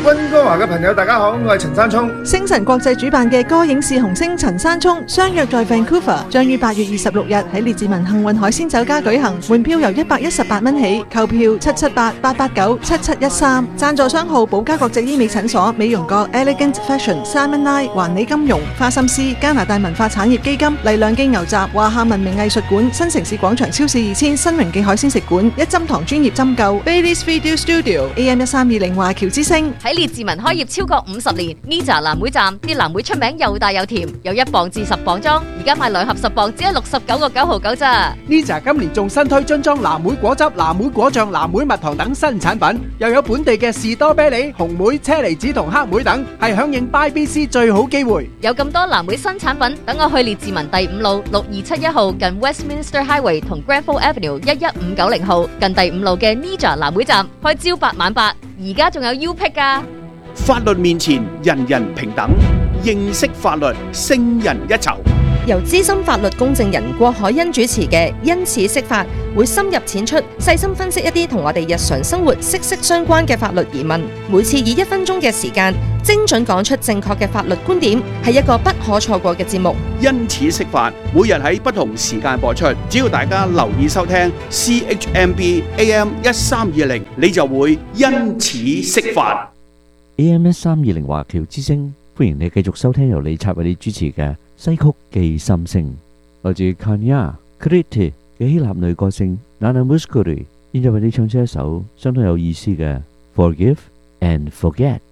溫哥華嘅朋友大家好，我係陳山聰。 星晨國際主辦嘅歌影視紅星陳山聰相約在 Vancouver， 將於8月26日喺列治文幸運海鮮酒家舉行，門票由118蚊起，購票778-889-7713。贊助商號寶嘉國際醫美診所、美容閣、Elegant Fashion、Simon Lai、環理金融、花心思、加拿大文化產業基金、麗亮記牛雜、華夏文明藝術館、新城市廣場超市2000、新榮記海鮮食館、一針堂專業針灸、Bailey's Video Studio、AM1320華僑之星。 喺列治文開業超過50年 ，Nija 藍莓站啲藍莓出名又大又甜，有1磅至10磅裝，而家買2盒10磅只係69.999咋。 Nija 今年仲新推樽裝藍莓果汁、藍莓果醬、藍莓蜜糖等新產品，又有本地嘅士多啤梨、紅莓、車厘子同黑莓等，係響應 BYBC 最好機會。 有咁多藍莓新產品，等我去列治文第5路6271號近 Westminster Highway 同 Granville Avenue 11590號近第5路嘅 Nija 藍莓站，開朝8晚8，而家仲有 U Pick 㗎。 法律面前人人平等，認識法律勝人一籌。 由資深法律公證人郭海欣主持嘅因此釋法，會深入淺出，細心分析一啲同我哋日常生活息息相關嘅法律疑問。每次以1分鐘嘅時間，精準講出正確嘅法律觀點，係一個不可錯過嘅節目。 因此釋法，每日喺不同時間播出，只要大家留意收聽 CHMB AM1320，你就會因此釋法。 AM1320華僑之聲，歡迎你繼續收聽由李察為你主持嘅西曲寄心聲，來自 Kanya Kriti 嘅希臘女歌星 Nana Mouskouri，現在為你唱出一首相當有意思嘅 Forgive and Forget。